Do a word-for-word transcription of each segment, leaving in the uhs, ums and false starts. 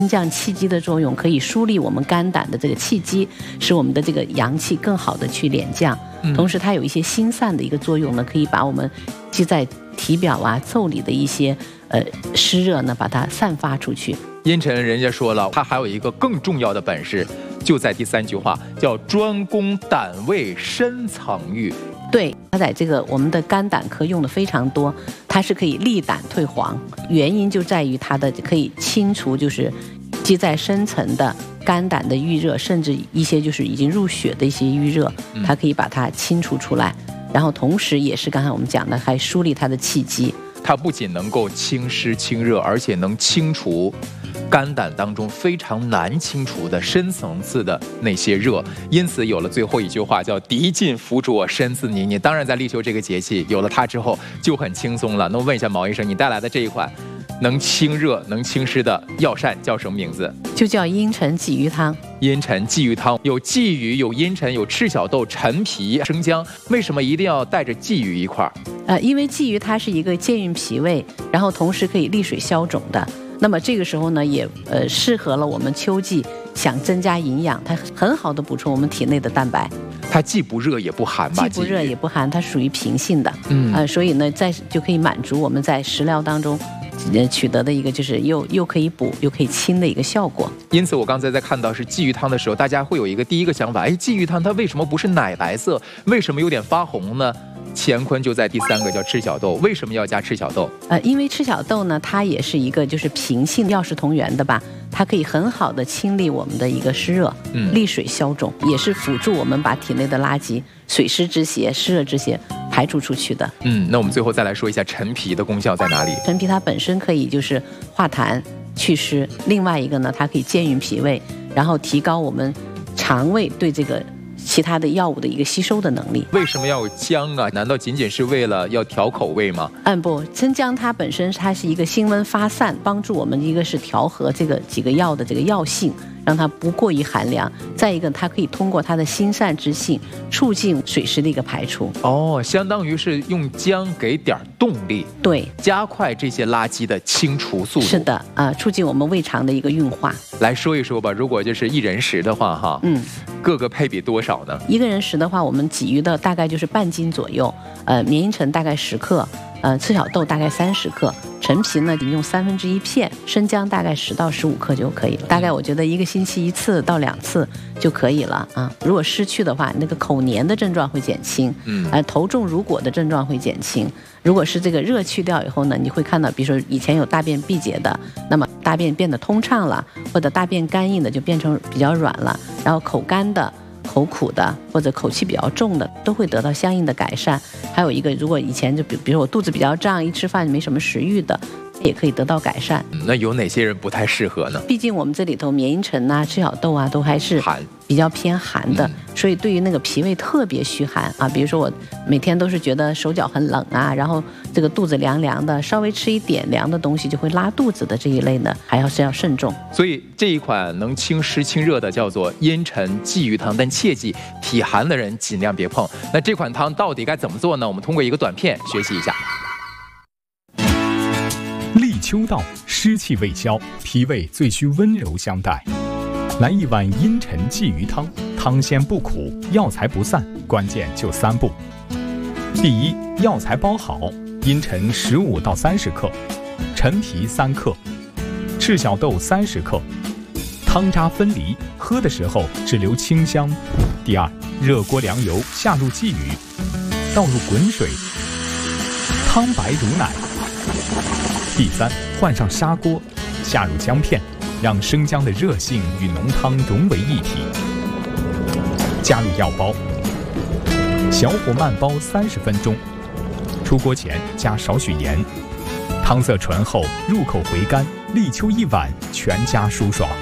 降气机的作用，可以梳理我们肝胆的这个气机，使我们的这个阳气更好的去敛降。同时，它有一些心散的一个作用呢，可以把我们积在体表啊、腠理的一些呃湿热呢，把它散发出去。 茵陈人家说了，它还有一个更重要的本事，就在第三句话，叫专攻胆胃深层郁。 对，它在这个我们的肝胆科用的非常多，它是可以利胆退黄，原因就在于它的可以清除就是积在深层的肝胆的郁热，甚至一些就是已经入血的一些郁热，它可以把它清除出来，然后同时也是刚才我们讲的，还梳理它的气机。 它不仅能够清湿清热，而且能清除肝胆当中非常难清除的深层次的那些热，因此有了最后一句话叫涤尽伏浊身自泥泞。当然在立秋这个节气有了它之后就很轻松了。那我问一下毛医生，你带来的这一款能清热能清湿的药膳叫什么名字？ 就叫茵陈鲫鱼汤。 茵陈鲫鱼汤有鲫鱼，有茵陈，有赤小豆、陈皮、生姜，为什么一定要带着鲫鱼一块儿？ 呃，因为鲫鱼它是一个健运脾胃，然后同时可以利水消肿的。那么这个时候呢，也呃适合了我们秋季想增加营养，它很好的补充我们体内的蛋白。 它既不热也不寒吧？ 既不热也不寒，它属于平性的。 嗯， 呃，所以呢，在就可以满足我们在食疗当中呃取得的一个就是又又可以补又可以清的一个效果。 因此我刚才在看到是鲫鱼汤的时候，大家会有一个第一个想法，哎，鲫鱼汤它为什么不是奶白色，为什么有点发红呢？乾坤就在第三个叫赤小豆，为什么要加赤小豆？ 呃，因为赤小豆呢，它也是一个就是平性药食同源的吧，它可以很好的清理我们的一个湿热，嗯，利水消肿，也是辅助我们把体内的垃圾、水湿之邪、湿热之邪排除出去的。 嗯，那我们最后再来说一下陈皮的功效在哪里？ 陈皮它本身可以就是化痰祛湿，另外一个呢，它可以健运脾胃，然后提高我们肠胃对这个其他的药物的一个吸收的能力。 为什么要有姜啊？难道仅仅是为了要调口味吗？ 嗯，不，生姜它本身它是一个辛温发散，帮助我们一个是调和这个几个药的这个药性，让它不过于寒凉。再一个，它可以通过它的辛散之性，促进水湿的一个排出。 哦，相当于是用姜给点动力， 对， 加快这些垃圾的清除速度。 是的，啊、呃，促进我们胃肠的一个运化。 来说一说吧，如果就是一人食的话，哈，嗯，各个配比多少呢？ 一个人食的话，我们鲫鱼的大概就是半斤左右，呃，绵茵陈大概十克，呃，赤小豆大概三十克，陈皮呢，你用三分之一片，生姜大概十到十五克就可以了。大概我觉得一个星期一次到两次就可以了啊。如果失去的话，那个口黏的症状会减轻，嗯，呃，头重如裹的症状会减轻。如果是这个热去掉以后呢，你会看到，比如说以前有大便闭结的，那么大便变得通畅了，或者大便干硬的就变成比较软了，然后口干的、口苦的或者口气比较重的都会得到相应的改善。还有一个，如果以前就比比如我肚子比较胀，一吃饭就没什么食欲的，也可以得到改善。 那有哪些人不太适合呢？ 毕竟我们这里头绵茵陈啊、赤小豆啊都还是比较偏寒的，嗯、所以对于那个脾胃特别虚寒啊，比如说我每天都是觉得手脚很冷啊，然后这个肚子凉凉的，稍微吃一点凉的东西就会拉肚子的这一类呢，还要是要慎重。 所以这一款能清湿清热的叫做茵陈鲫鱼汤，但切记体寒的人尽量别碰。那这款汤到底该怎么做呢？我们通过一个短片学习一下。 立秋到，湿气未消，脾胃最需温柔相待。来一碗茵陈鲫鱼汤，汤鲜不苦，药材不散，关键就三步。第一，药材包好，茵陈十五到三十克，陈皮三克，赤小豆三十克，汤渣分离，喝的时候只留清香。第二，热锅凉油，下入鲫鱼，倒入滚水，汤白如奶。第三，换上砂锅，下入姜片，让生姜的热性与浓汤融为一体，加入药包，小火慢煲三十分钟。出锅前加少许盐，汤色醇厚，入口回甘，立秋一碗，全家舒爽。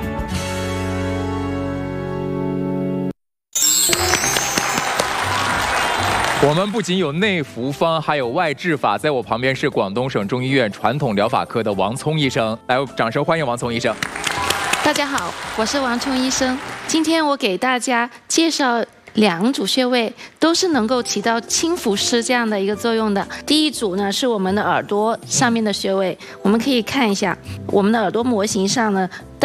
我们不仅有内服方，还有外治法。在我旁边是广东省中医院传统疗法科的王聪医生，来，掌声欢迎王聪医生。 大家好，我是王聪医生。今天我给大家介绍两组穴位都是能够起到轻浮湿这样的一个作用的。第一组呢是我们的耳朵上面的穴位，我们可以看一下我们的耳朵模型上呢。